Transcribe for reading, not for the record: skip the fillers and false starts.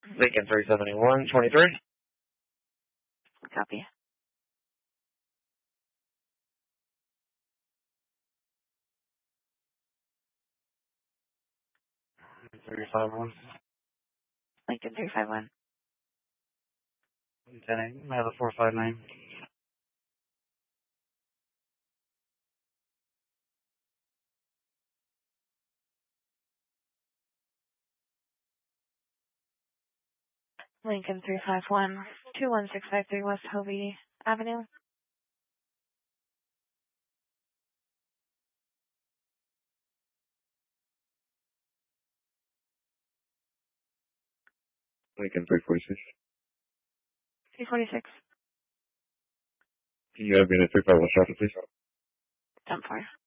Lincoln 371-23. Copy. Lincoln 351. 10-8, I have a 459. Lincoln 351, 21653 West Hovey Avenue. Lincoln 346. 346. Can you have me in a 351 shot, please? 10-4.